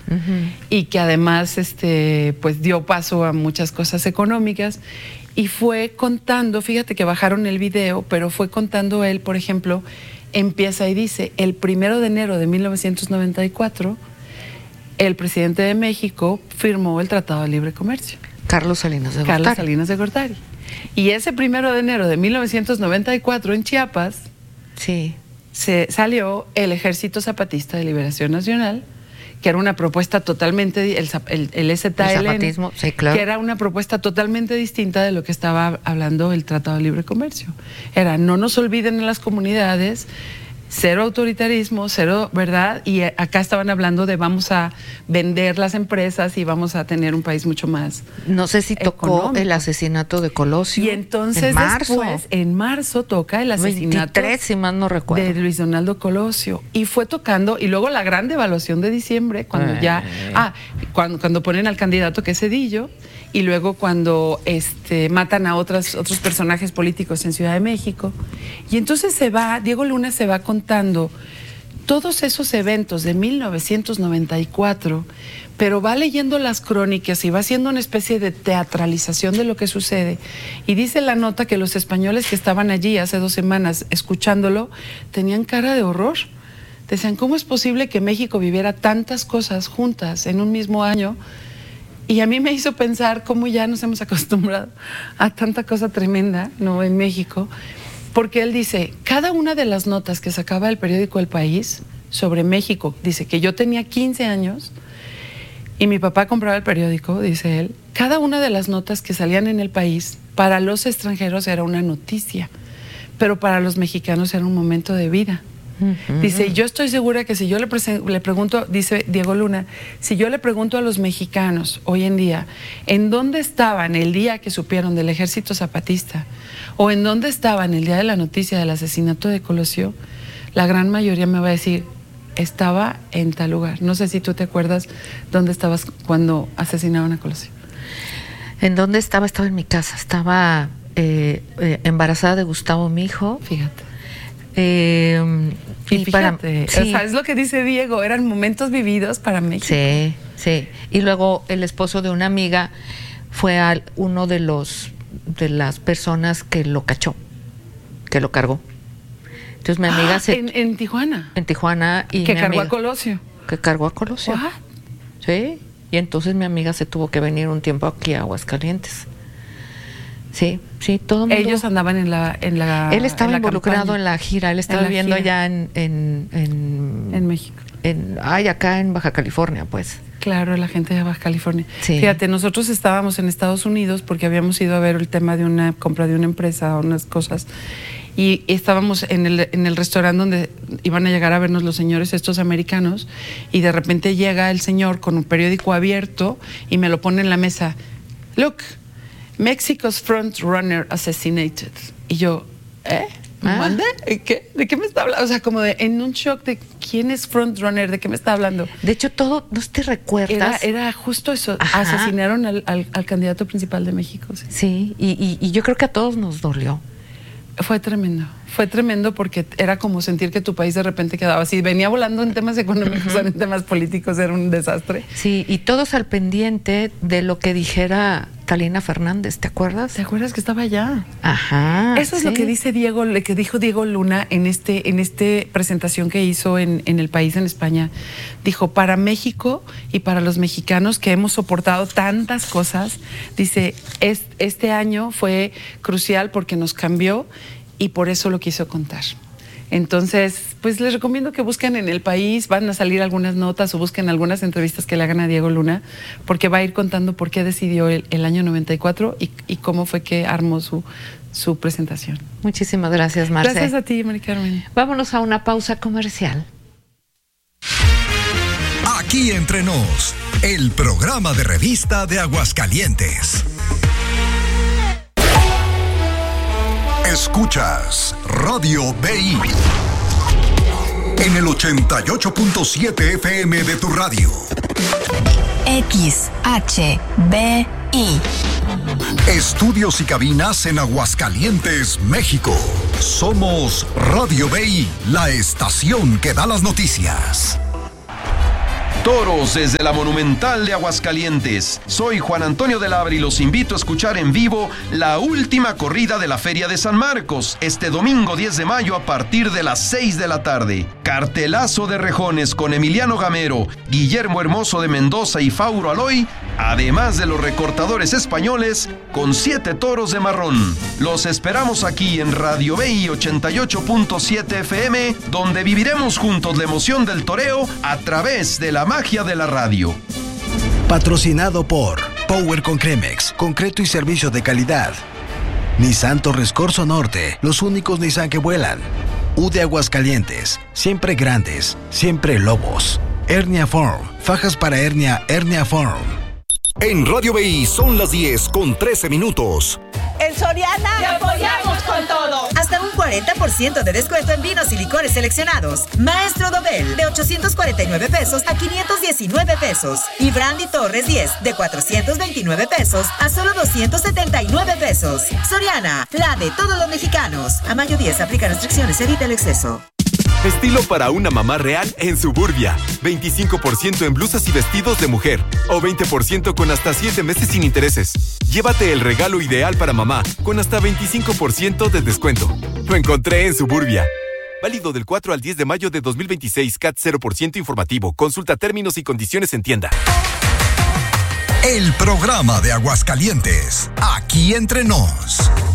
y que además pues dio paso a muchas cosas económicas. Y fue contando, fíjate que bajaron el video, pero fue contando él, por ejemplo, empieza y dice, el 1 de enero de 1994, el presidente de México firmó el Tratado de Libre Comercio. Carlos Salinas de Carlos Salinas de Gortari. Y ese 1 de enero de 1994 en Chiapas se salió el Ejército Zapatista de Liberación Nacional, que era una propuesta totalmente, el zapatismo, sí, claro, que era una propuesta totalmente distinta de lo que estaba hablando el Tratado de Libre Comercio. Era, no nos olviden en las comunidades, cero autoritarismo, cero, ¿verdad? Y acá estaban hablando de vamos a vender las empresas y vamos a tener un país mucho más No sé si tocó económico. El asesinato de Colosio. Y entonces después, en marzo toca el asesinato 23, si mal no recuerdo, de Luis Donaldo Colosio. Y fue tocando, y luego la gran devaluación de diciembre, cuando cuando ponen al candidato que es Zedillo, y luego cuando matan a otros personajes políticos en Ciudad de México. Y entonces Diego Luna se va contando todos esos eventos de 1994, pero va leyendo las crónicas y va haciendo una especie de teatralización de lo que sucede. Y dice la nota que los españoles que estaban allí hace 2 semanas escuchándolo tenían cara de horror. Decían, ¿cómo es posible que México viviera tantas cosas juntas en un mismo año? Y a mí me hizo pensar cómo ya nos hemos acostumbrado a tanta cosa tremenda, ¿no?, en México. Porque él dice, cada una de las notas que sacaba el periódico El País sobre México, dice que yo tenía 15 años y mi papá compraba el periódico, dice él, cada una de las notas que salían en El País, para los extranjeros era una noticia, pero para los mexicanos era un momento de vida. Dice, yo estoy segura que si yo le pregunto, dice Diego Luna, si yo le pregunto a los mexicanos hoy en día, ¿en dónde estaban el día que supieron del Ejército Zapatista? ¿O en dónde estaban el día de la noticia del asesinato de Colosio? La gran mayoría me va a decir, estaba en tal lugar. No sé si tú te acuerdas dónde estabas cuando asesinaron a Colosio. ¿En dónde estaba? Estaba en mi casa, estaba embarazada de Gustavo, mi hijo. Fíjate. Y fíjate, o sea, es lo que dice Diego, eran momentos vividos para México. Sí, sí. Y luego el esposo de una amiga fue uno de las personas que lo cachó, que lo cargó. Entonces mi amiga en Tijuana. En Tijuana. Y que cargó a Colosio. Que cargó a Colosio. What? Sí. Y entonces mi amiga se tuvo que venir un tiempo aquí a Aguascalientes. Sí, sí, todo el mundo. Ellos andaban en la Él estaba involucrado campaña. En la gira, él estaba viviendo allá en México. Acá en Baja California, pues. Claro, la gente de Baja California. Sí. Fíjate, nosotros estábamos en Estados Unidos porque habíamos ido a ver el tema de una compra de una empresa, unas cosas, y estábamos en el restaurante donde iban a llegar a vernos los señores estos americanos, y de repente llega el señor con un periódico abierto y me lo pone en la mesa. Look, Mexico's front runner assassinated. Y yo, ¿mande? ¿Qué? ¿De qué me está hablando? O sea, como en un shock de quién es front runner, ¿de qué me está hablando? De hecho, todo, ¿no te recuerdas? Era justo eso. Ajá. Asesinaron al candidato principal de México. Sí, y yo creo que a todos nos dolió. Fue tremendo porque era como sentir que tu país de repente quedaba así, venía volando en temas económicos, en temas políticos, era un desastre. Sí, y todos al pendiente de lo que dijera Talina Fernández, ¿te acuerdas? ¿Te acuerdas que estaba allá? Ajá. Eso es lo que dice Diego, lo que dijo Diego Luna en este presentación que hizo en El País en España. Dijo, para México y para los mexicanos que hemos soportado tantas cosas, dice, este año fue crucial porque nos cambió y por eso lo quiso contar. Entonces, pues les recomiendo que busquen en El País, van a salir algunas notas o busquen algunas entrevistas que le hagan a Diego Luna, porque va a ir contando por qué decidió el año 94 y cómo fue que armó su presentación. Muchísimas gracias, Marce. Gracias a ti, Mari Carmen. Vámonos a una pausa comercial. Aquí Entre Nos, el programa de revista de Aguascalientes. Escuchas Radio BI en el 88.7 FM de tu radio. XHBI. Estudios y cabinas en Aguascalientes, México. Somos Radio BI, la estación que da las noticias. toros desde la Monumental de Aguascalientes. Soy Juan Antonio del Abre y los invito a escuchar en vivo la última corrida de la Feria de San Marcos, este domingo 10 de mayo a partir de las 6 de la tarde. Cartelazo de rejones con Emiliano Gamero, Guillermo Hermoso de Mendoza y Fauro Aloy, además de los recortadores españoles con 7 toros de marrón. Los esperamos aquí en Radio BI 88.7 FM, donde viviremos juntos la emoción del toreo a través de la magia de la radio. Patrocinado por Power con Cremex, concreto y servicio de calidad. Nissan Torres Corso Norte, los únicos Nissan que vuelan. UD Aguascalientes, siempre grandes, siempre lobos. Hernia Form, fajas para hernia, Hernia Form. En Radio BI son las 10:13. En Soriana ¡te apoyamos con todo! Hasta un 40% de descuento en vinos y licores seleccionados. Maestro Dobel, de 849 pesos a 519 pesos. Y Brandy Torres 10, de 429 pesos a solo 279 pesos. Soriana, la de todos los mexicanos. A mayo 10, aplica restricciones, evita el exceso. Estilo para una mamá real en Suburbia. 25% en blusas y vestidos de mujer. O 20% con hasta 7 meses sin intereses. Llévate el regalo ideal para mamá con hasta 25% de descuento. Lo encontré en Suburbia. Válido del 4 al 10 de mayo de 2026. CAT 0% informativo. Consulta términos y condiciones en tienda. El programa de Aguascalientes. Aquí entre nos.